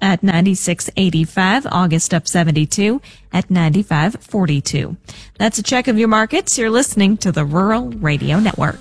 at 96.85. August up 72 at 95.42. That's a check of your markets. You're listening to the Rural Radio Network.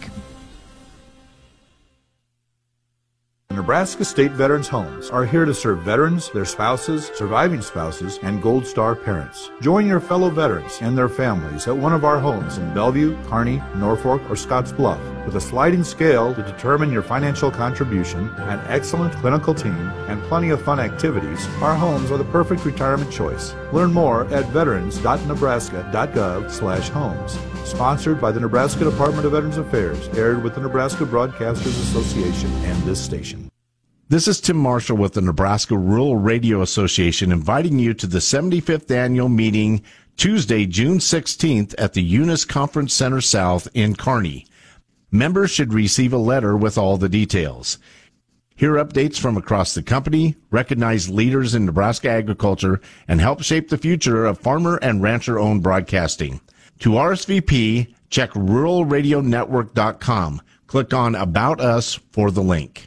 Nebraska State Veterans Homes are here to serve veterans, their spouses, surviving spouses, and Gold Star parents. Join your fellow veterans and their families at one of our homes in Bellevue, Kearney, Norfolk, or Scottsbluff. With a sliding scale to determine your financial contribution, an excellent clinical team, and plenty of fun activities, our homes are the perfect retirement choice. Learn more at veterans.nebraska.gov/homes. Sponsored by the Nebraska Department of Veterans Affairs, aired with the Nebraska Broadcasters Association and this station. This is Tim Marshall with the Nebraska Rural Radio Association, inviting you to the 75th annual meeting Tuesday, June 16th at the Eunice Conference Center South in Kearney. Members should receive a letter with all the details. Hear updates from across the company, recognize leaders in Nebraska agriculture, and help shape the future of farmer and rancher-owned broadcasting. To RSVP, check ruralradionetwork.com. Click on About Us for the link.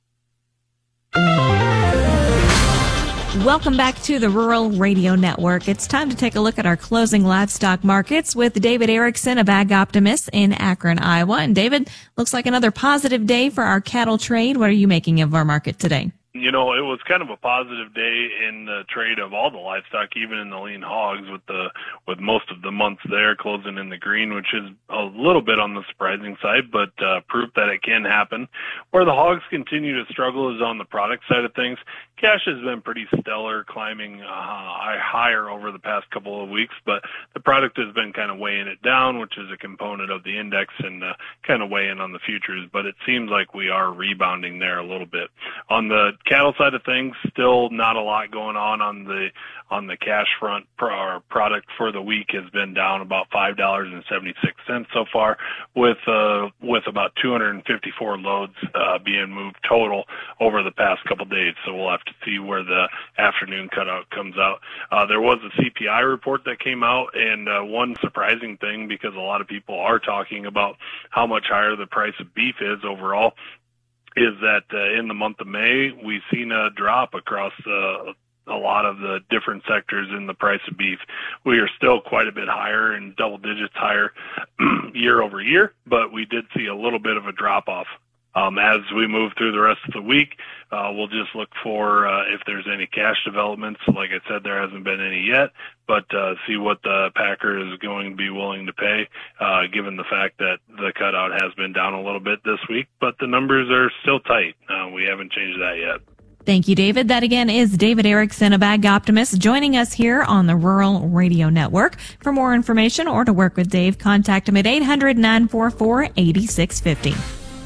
Welcome back to the Rural Radio Network. It's time to take a look at our closing livestock markets with David Erickson of Ag Optimist in Akron, Iowa. And David, looks like another positive day for our cattle trade. What are you making of our market today? You know, it was kind of a positive day in the trade of all the livestock, even in the lean hogs, with most of the months there closing in the green, which is a little bit on the surprising side, but proof that it can happen. Where the hogs continue to struggle is on the product side of things. Cash has been pretty stellar, climbing higher over the past couple of weeks, but the product has been kind of weighing it down, which is a component of the index, and kind of weighing on the futures. But it seems like we are rebounding there a little bit. On the cattle side of things, still not a lot going on the cash front. Our product for the week has been down about $5.76 so far, with about 254 loads being moved total over the past couple days. So we'll have to see where the afternoon cutout comes out. There was a CPI report that came out, and one surprising thing, because a lot of people are talking about how much higher the price of beef is overall, is that in the month of May, we've seen a drop across a lot of the different sectors in the price of beef. We are still quite a bit higher, and double digits higher year over year, but we did see a little bit of a drop off. As we move through the rest of the week, we'll just look for if there's any cash developments. Like I said, there hasn't been any yet, but see what the packer is going to be willing to pay, given the fact that the cutout has been down a little bit this week, but the numbers are still tight. We haven't changed that yet. Thank you, David. That again is David Erickson of Ag Optimist joining us here on the Rural Radio Network. For more information or to work with Dave, contact him at 800-944-8650.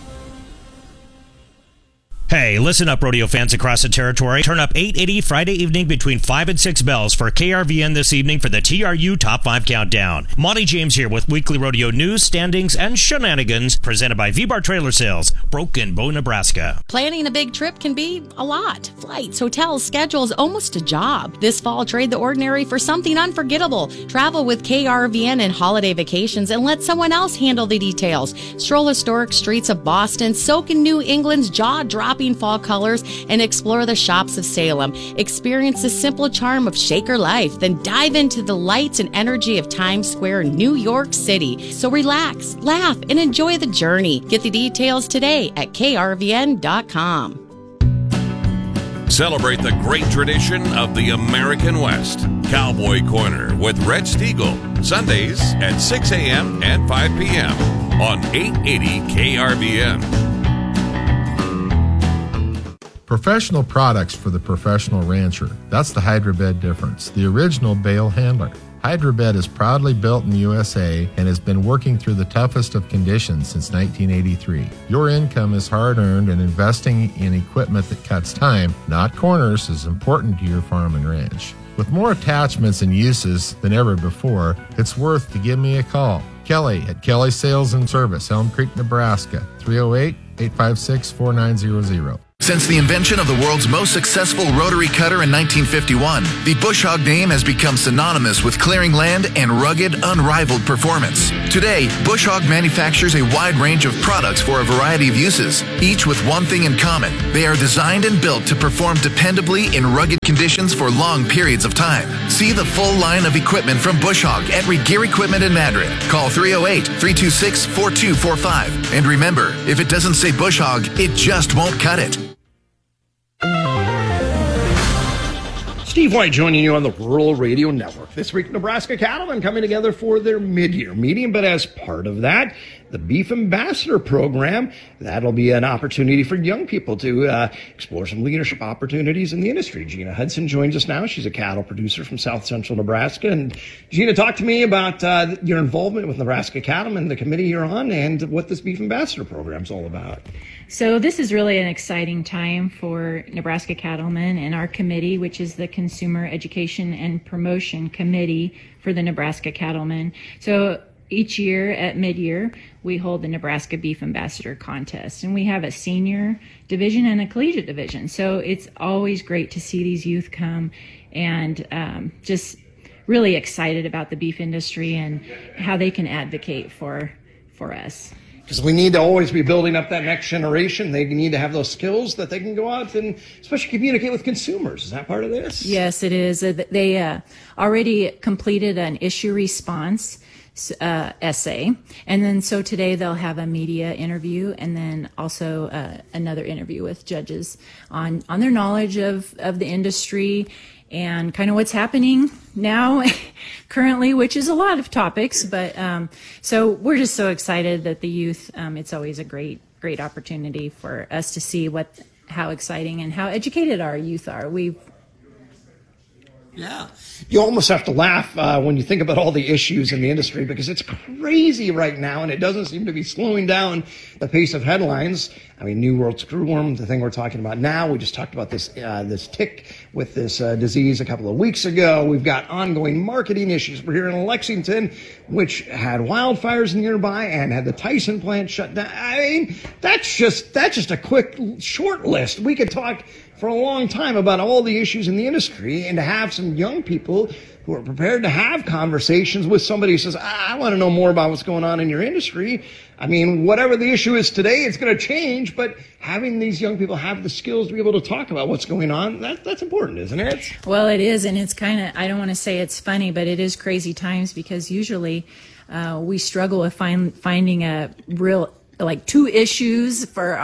Hey, listen up, rodeo fans across the territory. Turn up 880 Friday evening between 5 and 6 bells for KRVN this evening for the TRU Top 5 Countdown. Monty James here with weekly rodeo news, standings, and shenanigans presented by V-Bar Trailer Sales, Broken Bow, Nebraska. Planning a big trip can be a lot. Flights, hotels, schedules, almost a job. This fall, trade the ordinary for something unforgettable. Travel with KRVN and holiday vacations and let someone else handle the details. Stroll historic streets of Boston, soak in New England's jaw-dropping fall colors, and explore the shops of Salem. Experience the simple charm of Shaker life, then dive into the lights and energy of Times Square, New York City. So relax, laugh, and enjoy the journey. Get the details today at krvn.com. Celebrate the great tradition of the American West. Cowboy Corner with Red Stiegel, Sundays at 6 a.m. and 5 p.m. on 880 KRVN. Professional products for the professional rancher. That's the Hydrobed difference, the original bale handler. Hydrobed is proudly built in the USA and has been working through the toughest of conditions since 1983. Your income is hard-earned, and investing in equipment that cuts time, not corners, is important to your farm and ranch. With more attachments and uses than ever before, it's worth to give me a call. Kelly at Kelly Sales and Service, Elm Creek, Nebraska, 308-856-4900. Since the invention of the world's most successful rotary cutter in 1951, the Bush Hog name has become synonymous with clearing land and rugged, unrivaled performance. Today, Bush Hog manufactures a wide range of products for a variety of uses, each with one thing in common. They are designed and built to perform dependably in rugged conditions for long periods of time. See the full line of equipment from Bush Hog at Regear Equipment in Madrid. Call 308-326-4245. And remember, if it doesn't say Bush Hog, it just won't cut it. Steve White joining you on the Rural Radio Network. This week, Nebraska cattlemen coming together for their mid-year meeting, but as part of that, the Beef Ambassador Program, that'll be an opportunity for young people to explore some leadership opportunities in the industry. Gina Hudson joins us now. She's a cattle producer from South Central Nebraska. And Gina, talk to me about your involvement with Nebraska Cattlemen, the committee you're on, and what this Beef Ambassador Program is all about. So this is really an exciting time for Nebraska cattlemen and our committee, which is the Consumer Education and Promotion Committee for the Nebraska cattlemen. So each year at mid-year, we hold the Nebraska Beef Ambassador Contest, and we have a senior division and a collegiate division. So it's always great to see these youth come and just really excited about the beef industry and how they can advocate for us. Because we need to always be building up that next generation. They need to have those skills that they can go out and especially communicate with consumers. Is that part of this? Yes, it is. They already completed an issue response essay. And then so today they'll have a media interview and then also another interview with judges on their knowledge of the industry and kind of what's happening now currently, which is a lot of topics. But so we're just so excited that the youth, it's always a great opportunity for us to see how exciting and how educated our youth are. Yeah. You almost have to laugh when you think about all the issues in the industry because it's crazy right now and it doesn't seem to be slowing down the pace of headlines. I mean, New World Screwworm, the thing we're talking about now, we just talked about this tick with this disease a couple of weeks ago. We've got ongoing marketing issues. We're here in Lexington, which had wildfires nearby and had the Tyson plant shut down. I mean, that's just a quick, short list. We could talk for a long time about all the issues in the industry and to have some young people who are prepared to have conversations with somebody who says, I want to know more about what's going on in your industry. I mean, whatever the issue is today, it's going to change, but having these young people have the skills to be able to talk about what's going on, that's important, isn't it? Well, it is, and it's kind of, I don't want to say it's funny, but it is crazy times because usually we struggle with finding a real, like 2 issues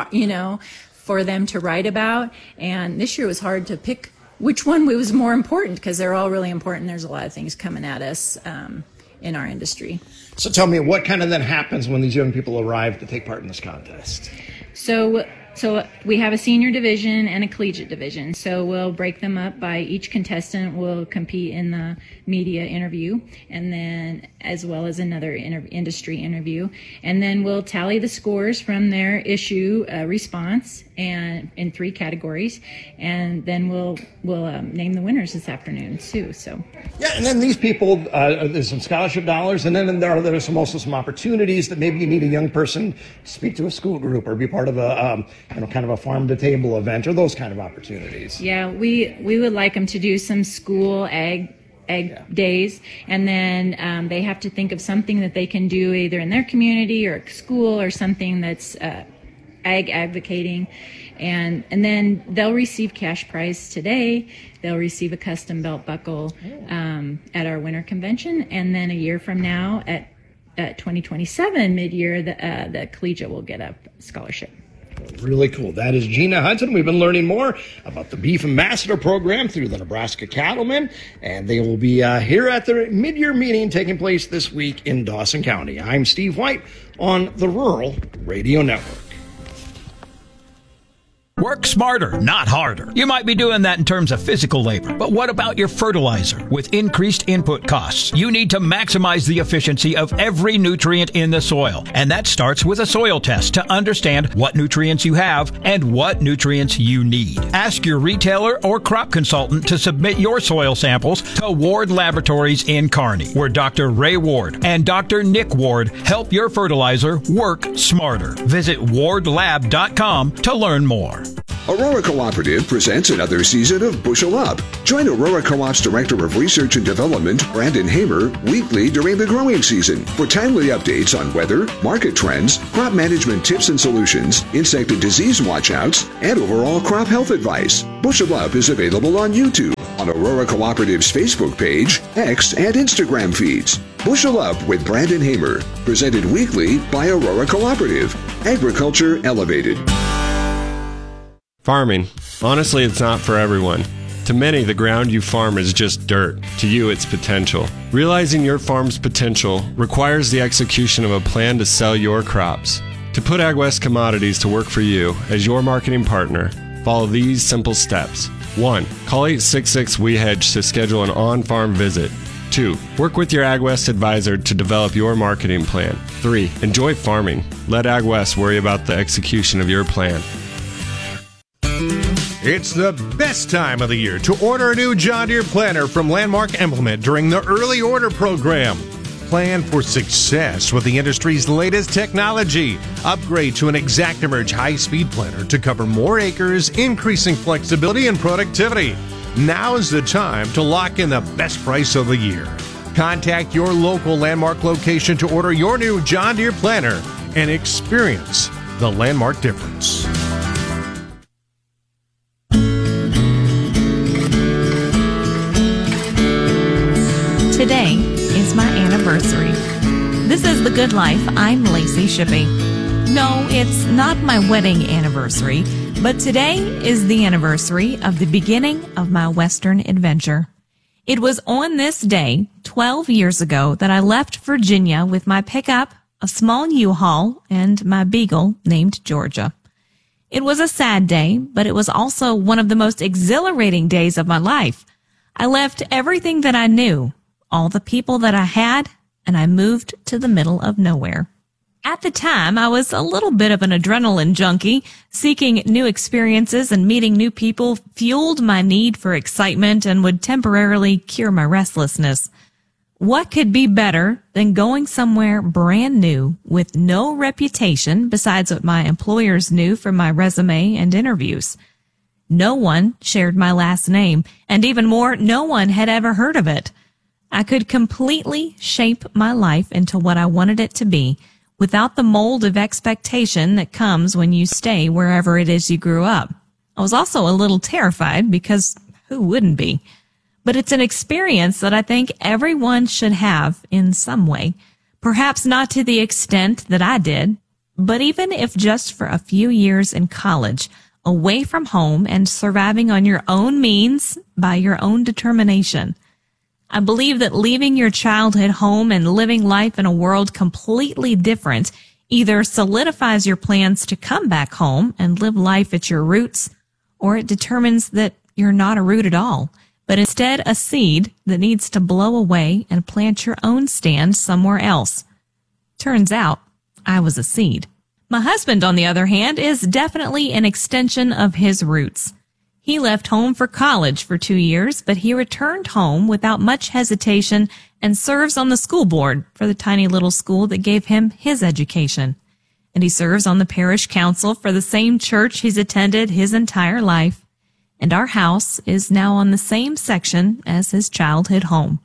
for them to write about, and this year it was hard to pick which one was more important because they're all really important. There's a lot of things coming at us in our industry. So tell me, what kind of then happens when these young people arrive to take part in this contest? So we have a senior division and a collegiate division. So we'll break them up by each contestant will compete in the media interview and then as well as another industry interview. And then we'll tally the scores from their issue response and in 3 categories. And then we'll name the winners this afternoon too. So yeah, and then these people, there's some scholarship dollars, and then there are also some opportunities that maybe you need a young person to speak to a school group or be part of a kind of a farm to table event or those kind of opportunities. Yeah, we would like them to do some school egg days, and then they have to think of something that they can do either in their community or school or something that's ag advocating, and then they'll receive cash prize today. They'll receive a custom belt buckle at our winter convention, and then a year from now at 2027 mid-year the collegiate will get a scholarship. Really cool. That is Gina Hudson. We've been learning more about the Beef Ambassador Program through the Nebraska Cattlemen, and they will be here at the mid-year meeting taking place this week in Dawson County. I'm Steve White on the Rural Radio Network. Work smarter, not harder. You might be doing that in terms of physical labor, but what about your fertilizer? With increased input costs, you need to maximize the efficiency of every nutrient in the soil. And that starts with a soil test to understand what nutrients you have and what nutrients you need. Ask your retailer or crop consultant to submit your soil samples to Ward Laboratories in Kearney, where Dr. Ray Ward and Dr. Nick Ward help your fertilizer work smarter. Visit wardlab.com to learn more. Aurora Cooperative presents another season of Bushel Up. Join Aurora Co-op's Director of Research and Development, Brandon Hamer, weekly during the growing season for timely updates on weather, market trends, crop management tips and solutions, insect and disease watchouts, and overall crop health advice. Bushel Up is available on YouTube, on Aurora Cooperative's Facebook page, X, and Instagram feeds. Bushel Up with Brandon Hamer, presented weekly by Aurora Cooperative. Agriculture Elevated. Farming. Honestly, it's not for everyone. To many, the ground you farm is just dirt. To you, it's potential. Realizing your farm's potential requires the execution of a plan to sell your crops. To put AgWest Commodities to work for you as your marketing partner, follow these simple steps. 1. Call 866-WE-HEDGE to schedule an on-farm visit. 2. Work with your AgWest advisor to develop your marketing plan. 3. Enjoy farming. Let AgWest worry about the execution of your plan. It's the best time of the year to order a new John Deere planter from Landmark Implement during the early order program. Plan for success with the industry's latest technology. Upgrade to an ExactEmerge high-speed planter to cover more acres, increasing flexibility and productivity. Now is the time to lock in the best price of the year. Contact your local Landmark location to order your new John Deere planter and experience the Landmark difference. Today is my anniversary. This is The Good Life. I'm Lacey Shippey. No, it's not my wedding anniversary, but today is the anniversary of the beginning of my Western adventure. It was on this day, 12 years ago, that I left Virginia with my pickup, a small U-Haul, and my beagle named Georgia. It was a sad day, but it was also one of the most exhilarating days of my life. I left everything that I knew, all the people that I had, and I moved to the middle of nowhere. At the time, I was a little bit of an adrenaline junkie. Seeking new experiences and meeting new people fueled my need for excitement and would temporarily cure my restlessness. What could be better than going somewhere brand new with no reputation besides what my employers knew from my resume and interviews? No one shared my last name, and even more, no one had ever heard of it. I could completely shape my life into what I wanted it to be without the mold of expectation that comes when you stay wherever it is you grew up. I was also a little terrified because who wouldn't be? But it's an experience that I think everyone should have in some way. Perhaps not to the extent that I did, but even if just for a few years in college, away from home and surviving on your own means by your own determination. I believe that leaving your childhood home and living life in a world completely different either solidifies your plans to come back home and live life at your roots, or it determines that you're not a root at all, but instead a seed that needs to blow away and plant your own stand somewhere else. Turns out, I was a seed. My husband, on the other hand, is definitely an extension of his roots. He left home for college for 2 years, but he returned home without much hesitation and serves on the school board for the tiny little school that gave him his education. And he serves on the parish council for the same church he's attended his entire life. And our house is now on the same section as his childhood home.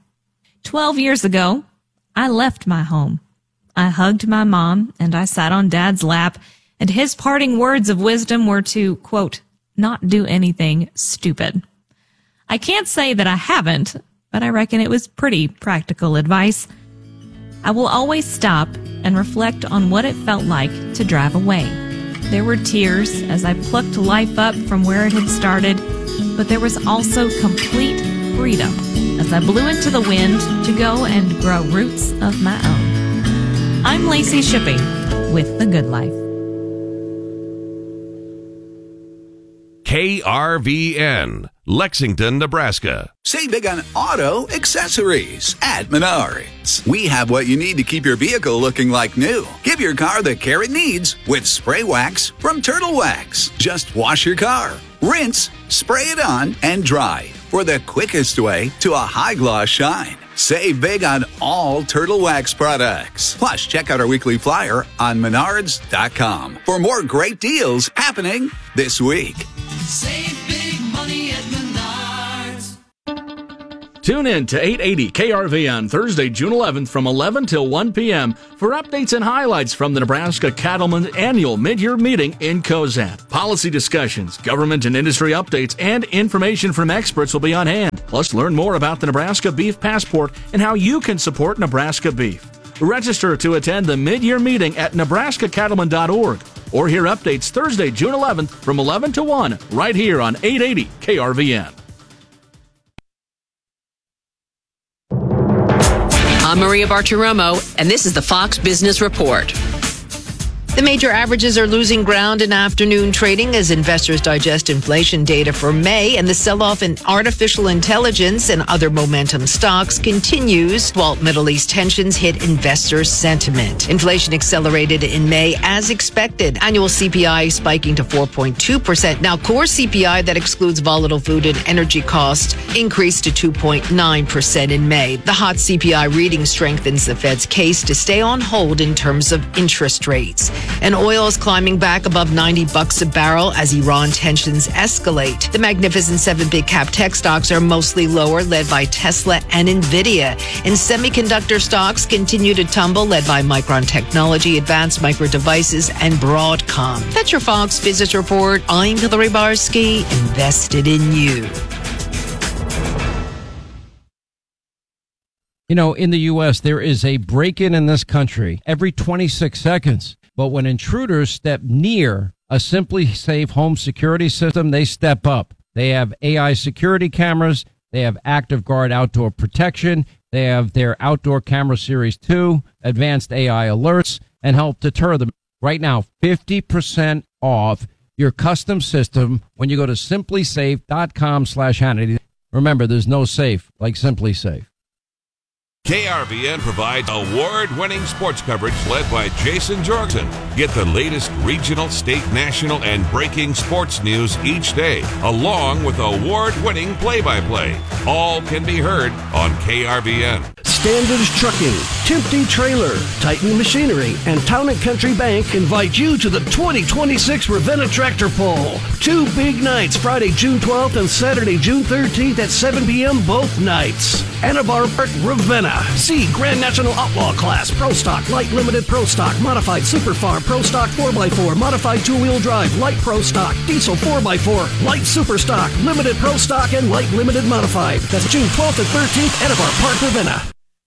12 years ago, I left my home. I hugged my mom and I sat on Dad's lap, and his parting words of wisdom were to, quote, not do anything stupid. I can't say that I haven't, but I reckon it was pretty practical advice. I will always stop and reflect on what it felt like to drive away. There were tears as I plucked life up from where it had started, but there was also complete freedom as I blew into the wind to go and grow roots of my own. I'm Lacey Shippey with The Good Life. KRVN, Lexington, Nebraska. Save big on auto accessories at Menards. We have what you need to keep your vehicle looking like new. Give your car the care it needs with spray wax from Turtle Wax. Just wash your car, rinse, spray it on, and dry for the quickest way to a high gloss shine. Save big on all Turtle Wax products. Plus, check out our weekly flyer on Menards.com for more great deals happening this week. Save big money at Menards. Tune in to 880 KRVN Thursday, June 11th from 11 till 1 p.m. for updates and highlights from the Nebraska Cattlemen's annual mid-year meeting in Cozad. Policy discussions, government and industry updates, and information from experts will be on hand. Plus, learn more about the Nebraska Beef Passport and how you can support Nebraska beef. Register to attend the mid-year meeting at nebraskacattlemen.org or hear updates Thursday, June 11th from 11 to 1 right here on 880 KRVN. I'm Maria Bartiromo, and this is the Fox Business Report. The major averages are losing ground in afternoon trading as investors digest inflation data for May, and the sell-off in artificial intelligence and other momentum stocks continues while Middle East tensions hit investor sentiment. Inflation accelerated in May as expected. Annual CPI spiking to 4.2%. Now, core CPI that excludes volatile food and energy costs increased to 2.9% in May. The hot CPI reading strengthens the Fed's case to stay on hold in terms of interest rates. And oil is climbing back above $90 a barrel as Iran tensions escalate. The Magnificent Seven big cap tech stocks are mostly lower, led by Tesla and Nvidia. And semiconductor stocks continue to tumble, led by Micron Technology, Advanced Micro Devices, and Broadcom. That's your Fox Business Report. I'm Hillary Barsky, invested in you. You know, in the U.S., there is a break-in in this country every 26 seconds. But when intruders step near a Simply Safe home security system, they step up. They have AI security cameras. They have Active Guard outdoor protection. They have their Outdoor Camera Series 2, advanced AI alerts, and help deter them. Right now, 50% off your custom system when you go to simplysafe.com/Hannity. Remember, there's no safe like Simply Safe. KRVN provides award-winning sports coverage led by Jason Jorgensen. Get the latest regional, state, national, and breaking sports news each day, along with award-winning play-by-play. All can be heard on KRVN. Standards Trucking, Timpty Trailer, Titan Machinery, and Town & Country Bank invite you to the 2026 Ravenna Tractor Pull. 2 big nights, Friday, June 12th and Saturday, June 13th at 7 p.m. both nights. Anna Barbert, Ravenna. See Grand National Outlaw Class, Pro Stock, Light Limited Pro Stock, Modified Super Farm, Pro Stock 4x4, Modified 2-Wheel Drive, Light Pro Stock, Diesel 4x4, Light Super Stock, Limited Pro Stock, and Light Limited Modified. That's June 12th and 13th, Anna Barbert Park, Ravenna.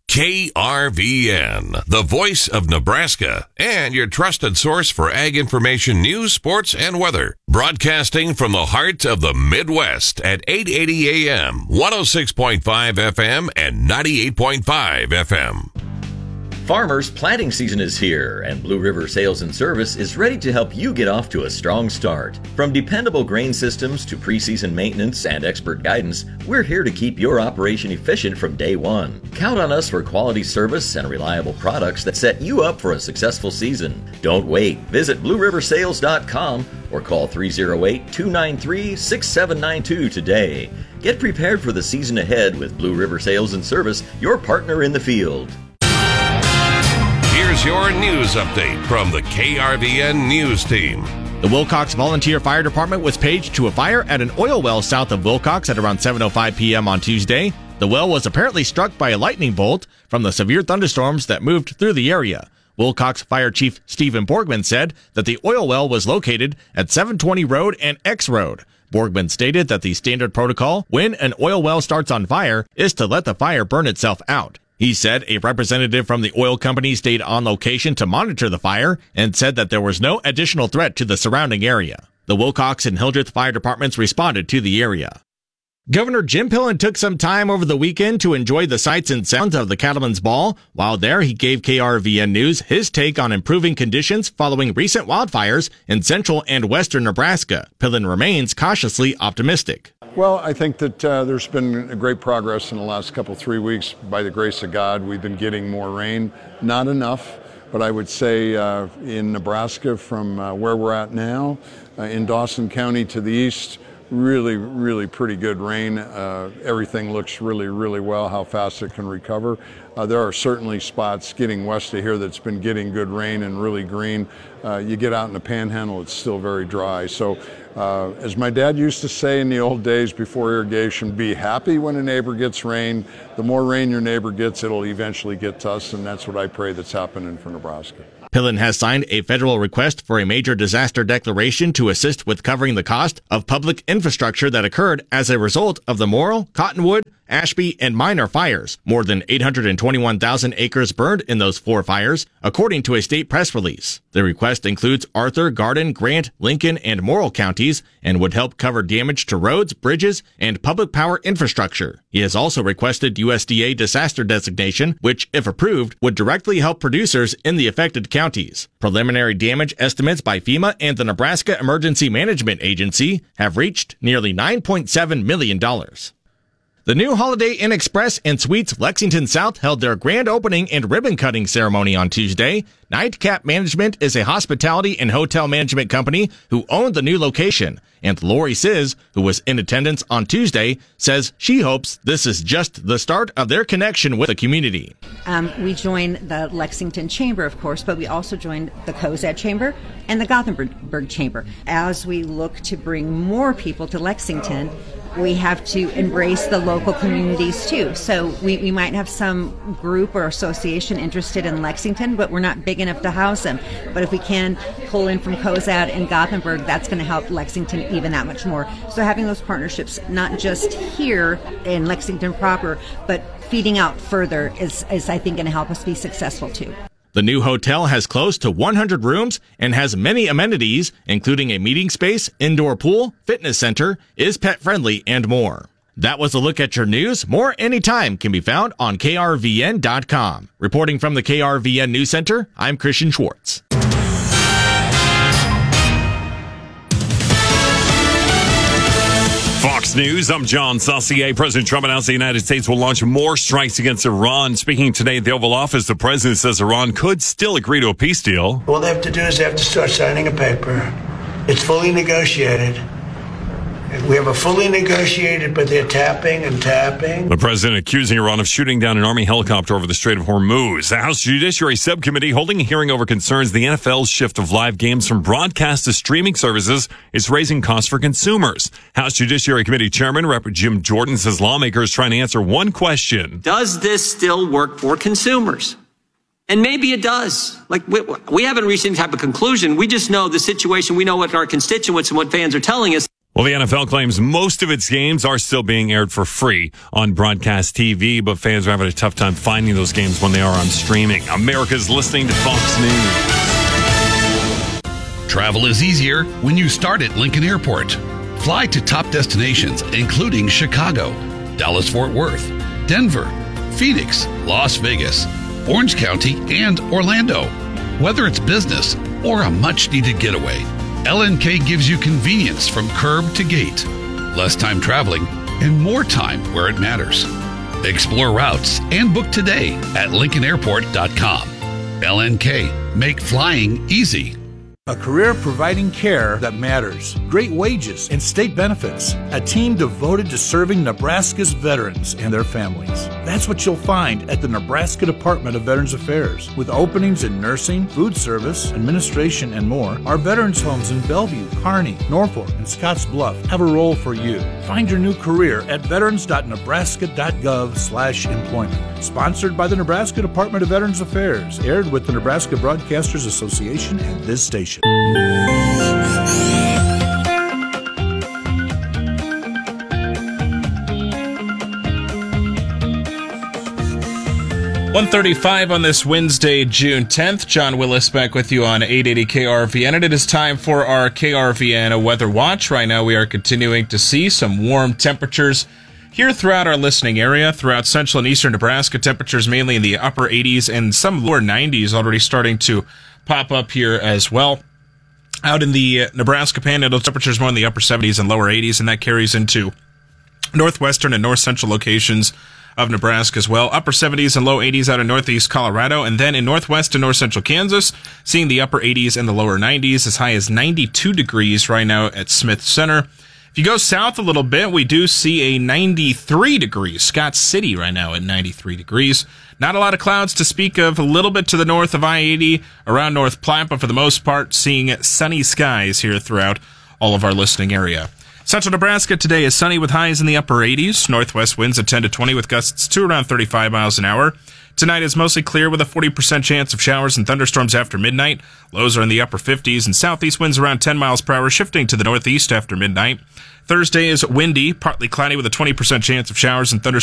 KRVN, the voice of Nebraska, and your trusted source for ag information, news, sports, and weather. Broadcasting from the heart of the Midwest at 880 AM, 106.5 FM, and 98.5 FM. Farmers, planting season is here, and Blue River Sales and Service is ready to help you get off to a strong start. From dependable grain systems to preseason maintenance and expert guidance, we're here to keep your operation efficient from day one. Count on us for quality service and reliable products that set you up for a successful season. Don't wait. Visit BlueRiverSales.com or call 308-293-6792 today. Get prepared for the season ahead with Blue River Sales and Service, your partner in the field. Here's your news update from the KRVN News Team. The Wilcox Volunteer Fire Department was paged to a fire at an oil well south of Wilcox at around 7:05 p.m. on Tuesday. The well was apparently struck by a lightning bolt from the severe thunderstorms that moved through the area. Wilcox Fire Chief Stephen Borgman said that the oil well was located at 720 Road and X Road. Borgman stated that the standard protocol when an oil well starts on fire is to let the fire burn itself out. He said a representative from the oil company stayed on location to monitor the fire and said that there was no additional threat to the surrounding area. The Wilcox and Hildreth Fire Departments responded to the area. Governor Jim Pillen took some time over the weekend to enjoy the sights and sounds of the Cattlemen's Ball. While there, he gave KRVN News his take on improving conditions following recent wildfires in central and western Nebraska. Pillen remains cautiously optimistic. Well, I think that there's been great progress in the last 3 weeks. By the grace of God, we've been getting more rain. Not enough, but I would say in Nebraska from where we're at now, in Dawson County to the east, really, really pretty good rain. Everything looks really, really well, how fast it can recover. There are certainly spots getting west of here that's been getting good rain and really green. You get out in the Panhandle, it's still very dry. So as my dad used to say in the old days before irrigation, be happy when a neighbor gets rain. The more rain your neighbor gets, it'll eventually get to us, and that's what I pray that's happening for Nebraska. Pillen has signed a federal request for a major disaster declaration to assist with covering the cost of public infrastructure that occurred as a result of the Morrill, Cottonwood, Ashby, and Minor fires. More than 821,000 acres burned in those 4 fires, according to a state press release. The request includes Arthur, Garden, Grant, Lincoln, and Morrill counties and would help cover damage to roads, bridges, and public power infrastructure. He has also requested USDA disaster designation, which, if approved, would directly help producers in the affected counties. Preliminary damage estimates by FEMA and the Nebraska Emergency Management Agency have reached nearly $9.7 million. The new Holiday Inn Express and Suites Lexington South held their grand opening and ribbon-cutting ceremony on Tuesday. Nightcap Management is a hospitality and hotel management company who owned the new location, and Lori Sizz, who was in attendance on Tuesday, says she hopes this is just the start of their connection with the community. We joined the Lexington Chamber, of course, but we also joined the Cozad Chamber and the Gothenburg Chamber. As we look to bring more people to Lexington, we have to embrace the local communities too. So we might have some group or association interested in Lexington, but we're not big enough to house them. But if we can pull in from Cozad and Gothenburg, that's going to help Lexington even that much more. So having those partnerships, not just here in Lexington proper, but feeding out further is I think, going to help us be successful too. The new hotel has close to 100 rooms and has many amenities, including a meeting space, indoor pool, fitness center, is pet friendly, and more. That was a look at your news. More anytime can be found on krvn.com. Reporting from the KRVN News Center, I'm Christian Schwartz. Fox News, I'm John Saucier. President Trump announced the United States will launch more strikes against Iran. Speaking today at the Oval Office, the president says Iran could still agree to a peace deal. All they have to do is they have to start signing a paper. It's fully negotiated. We have a fully negotiated, but they're tapping and tapping. The president accusing Iran of shooting down an Army helicopter over the Strait of Hormuz. The House Judiciary Subcommittee holding a hearing over concerns the NFL's shift of live games from broadcast to streaming services is raising costs for consumers. House Judiciary Committee Chairman Rep. Jim Jordan says lawmakers trying to answer one question. Does this still work for consumers? And maybe it does. Like, we haven't reached any type of conclusion. We just know the situation. We know what our constituents and what fans are telling us. Well, the NFL claims most of its games are still being aired for free on broadcast TV, but fans are having a tough time finding those games when they are on streaming. America's listening to Fox News. Travel is easier when you start at Lincoln Airport. Fly to top destinations, including Chicago, Dallas-Fort Worth, Denver, Phoenix, Las Vegas, Orange County, and Orlando. Whether it's business or a much-needed getaway, LNK gives you convenience from curb to gate, less time traveling, and more time where it matters. Explore routes and book today at LincolnAirport.com. LNK, make flying easy. A career providing care that matters, great wages and state benefits, a team devoted to serving Nebraska's veterans and their families. That's what you'll find at the Nebraska Department of Veterans Affairs. With openings in nursing, food service, administration, and more, our veterans homes in Bellevue, Kearney, Norfolk, and Scotts Bluff have a role for you. Find your new career at veterans.nebraska.gov/employment. Sponsored by the Nebraska Department of Veterans Affairs. Aired with the Nebraska Broadcasters Association and this station. 1:35 on this Wednesday, June 10th. John Willis back with you on 880 KRVN, and it is time for our KRVN Weather Watch. Right now we are continuing to see some warm temperatures here throughout our listening area, throughout central and eastern Nebraska. Temperatures mainly in the upper 80s and some lower 90s already starting to pop up here as well. Out in the Nebraska Panhandle, temperatures more in the upper 70s and lower 80s, and that carries into northwestern and north central locations of Nebraska as well. Upper 70s and low 80s out in northeast Colorado, and then in northwest and north central Kansas, seeing the upper 80s and the lower 90s, as high as 92 degrees right now at Smith Center. If you go south a little bit, we do see a 93 degrees. Scott City right now at 93 degrees. Not a lot of clouds to speak of. A little bit to the north of I-80 around North Platte, but for the most part, seeing sunny skies here throughout all of our listening area. Central Nebraska today is sunny with highs in the upper 80s. Northwest winds at 10 to 20 with gusts to around 35 miles an hour. Tonight is mostly clear with a 40% chance of showers and thunderstorms after midnight. Lows are in the upper 50s and southeast winds around 10 miles per hour, shifting to the northeast after midnight. Thursday is windy, partly cloudy with a 20% chance of showers and thunderstorms